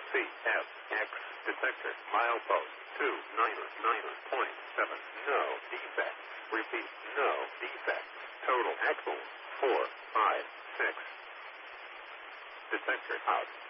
CFX detector milepost 299.7. No defects. Repeat, no defects. Total axles 4, 5, 6. Detector out.